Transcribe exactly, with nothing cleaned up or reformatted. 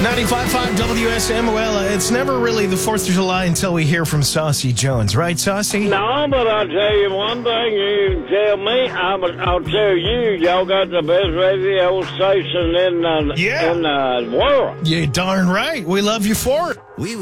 ninety-five point five W S M. Well, uh, it's never really the fourth of July until we hear from Saucy Jones. Right, Saucy? No, but I'll tell you one thing. You tell me, I'm, I'll tell you, y'all got the best radio station in, uh, Yeah. in the world. You darn right. We love you for it. We